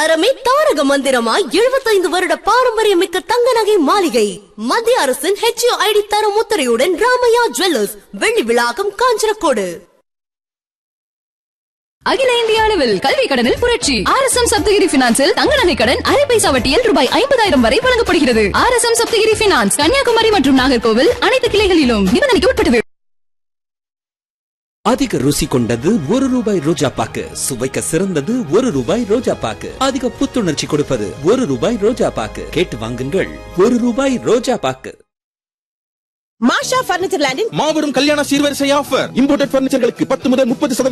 தரமே தாரக மந்திரமாய் 75 வருட பாரம்பரியமிக்க தங்க நகை மாளிகை. மத்திய அரசின் HUID தர முத்திரையுடன் ராமையா ஜுவல்லர்ஸ், வெள்ளி விழாக்கம், காஞ்சனக்கோடு. அகில இந்திய அளவில் கல்வி கடனில் புரட்சி. RSM சப்தகிரி பினான்சில் தங்க நகை கடன் அரை பைசா வட்டியில் ரூபாய் 50,000 வரை வழங்கப்படுகிறது. RSM சப்தகிரி பினான்ஸ், கன்னியாகுமரி மற்றும் நாகர்கோவில் அனைத்து கிளைகளிலும். நிபந்தனைக்கு உட்பட்டது. அதிக ருசி கொண்டது ₹1 ரோஜா பாக்கு, சுவைக்க சிறந்தது ₹1 ரோஜா பாக்கு, அதிக புத்துணர்ச்சி கொடுப்பது ₹1 ரோஜா பாக்கு. கேட்டு வாங்குங்கள், ₹1 ரோஜா பாக்கு. மாஷா பர்னிச்சர் லேண்டின் மாபெரும் கல்யாண சீர்வரிசை ஆஃபர். இம்போர்ட்டட் பர்னிச்சர்களுக்கு 10 முதல் 30%